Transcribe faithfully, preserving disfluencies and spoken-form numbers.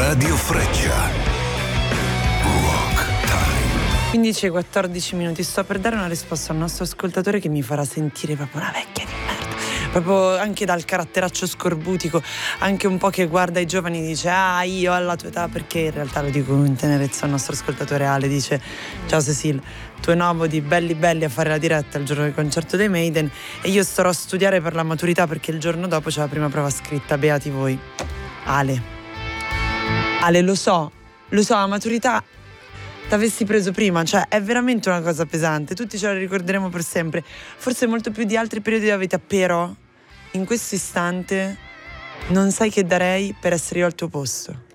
Radio Freccia. Rock Time. quindici e quattordici minuti. Sto per dare una risposta al nostro ascoltatore che mi farà sentire proprio una vecchia di merda. Proprio anche dal caratteraccio scorbutico, anche un po' che guarda i giovani e dice ah io alla tua età, perché in realtà lo dico in tenerezza al nostro ascoltatore Ale, dice ciao Cecil, tu e Nobody belli belli a fare la diretta il giorno del concerto dei Maiden e io starò a studiare per la maturità perché il giorno dopo c'è la prima prova scritta, beati voi. Ale Ale lo so, lo so, la maturità t'avessi preso prima, cioè è veramente una cosa pesante, tutti ce la ricorderemo per sempre, forse molto più di altri periodi della vita, però in questo istante non sai che darei per essere io al tuo posto.